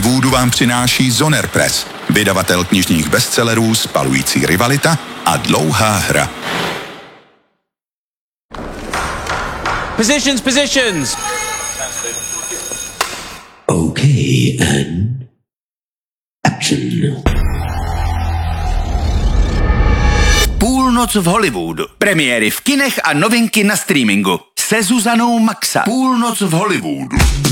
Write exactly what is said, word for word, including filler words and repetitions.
Hollywoodu vám přináší Zoner Press, vydavatel knižních bestsellerů Spalující rivalita a Dlouhá hra. Positions, positions! Okay, and action. Půlnoc v Hollywoodu. Premiéry v kinech a novinky na streamingu. Se Zuzanou Maxa. Půlnoc v Hollywoodu.